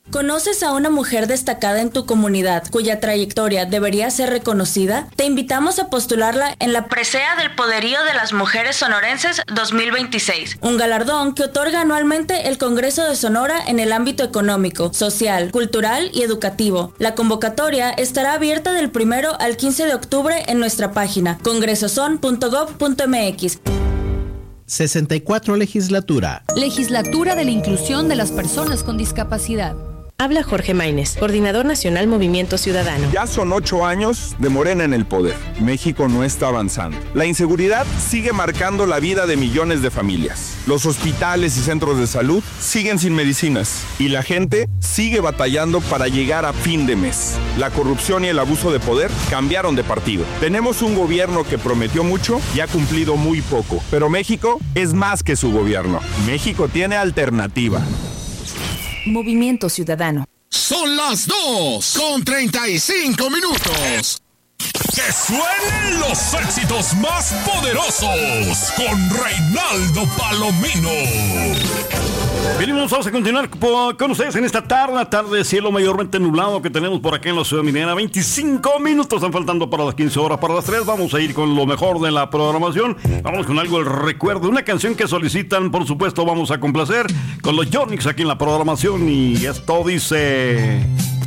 ¿Conoces a una mujer destacada en tu comunidad cuya trayectoria debería ser reconocida? Te invitamos a postularla en la Presea del Poderío de las Mujeres Sonorenses 2026, un galardón que otorga anualmente el Congreso de Sonora en el ámbito económico, social, cultural y educativo. La convocatoria estará abierta del 1 al 15 de octubre en nuestra página congresoson.gov.mx. 64 Legislatura. Legislatura de la Inclusión de las Personas con Discapacidad. Habla Jorge Maínez, Coordinador Nacional Movimiento Ciudadano. Ya son 8 años de Morena en el poder. México no está avanzando. La inseguridad sigue marcando la vida de millones de familias. Los hospitales y centros de salud siguen sin medicinas. Y la gente sigue batallando para llegar a fin de mes. La corrupción y el abuso de poder cambiaron de partido. Tenemos un gobierno que prometió mucho y ha cumplido muy poco. Pero México es más que su gobierno. México tiene alternativa. Movimiento Ciudadano. Son las 2:35. ¡Que suenen los éxitos más poderosos con Reinaldo Palomino! Venimos, vamos a continuar con ustedes en esta tarde de cielo mayormente nublado que tenemos por acá en la ciudad minera. 25 minutos están faltando para las 15 horas, para las 3. Vamos a ir con lo mejor de la programación. Vamos con algo del recuerdo, una canción que solicitan, por supuesto, vamos a complacer con los Yonix aquí en la programación. Y esto dice...